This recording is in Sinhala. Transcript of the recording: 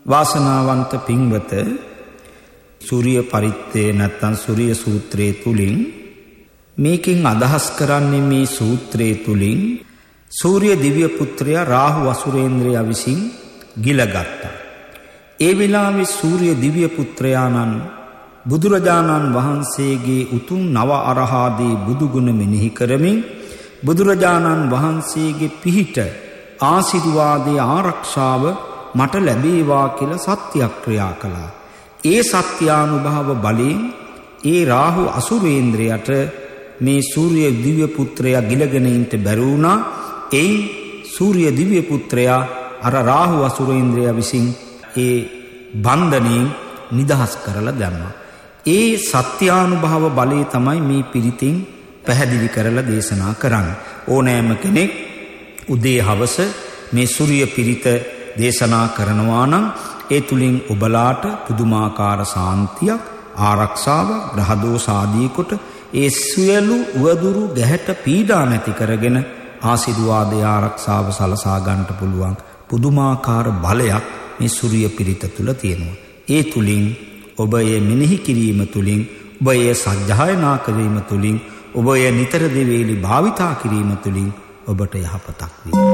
වාසනාවන්ත පින්වත සූර්ය පරිත්තේ නැත්නම් සූර්ය සූත්‍රයේ තුලින් මේකෙන් අදහස් කරන්නේ මේ සූත්‍රයේ තුලින් සූර්ය දිව්‍ය පුත්‍රයා රාහු අසුරේන්ද්‍රයා විසින් ගිලගත්තා. ඒ වෙලාවේ සූර්ය දිව්‍ය පුත්‍රයාණන් බුදුරජාණන් වහන්සේගේ උතුම් නව අරහාදී බුදුගුණ මෙනෙහි කරමින් බුදුරජාණන් වහන්සේගේ පිහිට ආශිර්වාදයේ ආරක්ෂාව මට ලැබේවා කියලා සත්‍යක්‍රියා කළා. ඒ සත්‍යානුභව බලයෙන් ඒ රාහු අසුරේන්ද්‍රයට මේ සූර්ය දිව්‍ය පුත්‍රයා ගිලගෙන ඉන්න බැරි වුණා. එයින් සූර්ය දිව්‍ය පුත්‍රයා අර රාහු අසුරේන්ද්‍රයා විසින් ඒ බන්ධනයෙන් නිදහස් කරලා දැම්මා. ඒ සත්‍යානුභව බලය තමයි මේ පිරිතින් පැහැදිලි කරලා දේශනා කරන්නේ. ඕනෑම කෙනෙක් උදේ හවස මේ සූර්ය පිරිත දේශනා කරනවා නම් ඒ තුලින් ඔබලාට පුදුමාකාර සාන්තියක් ආරක්ෂාවක් ග්‍රහ දෝෂ ආදී කොට ඒ සියලු උවදුරු ගැහැට පීඩා නැති කරගෙන ආශිර්වාදයේ ආරක්ෂාව සලසා ගන්නට පුළුවන් පුදුමාකාර බලයක් මේ සූර්ය පිරිත තුල තියෙනවා. ඒ තුලින් ඔබ ඒ මෙනෙහි කිරීම තුලින් ඔබ ඒ සජ්ජායනා කිරීම තුලින් ඔබ ඒ නිතර දෙවේලි භාවිතා කිරීම තුලින් ඔබට යහපතක් වේ.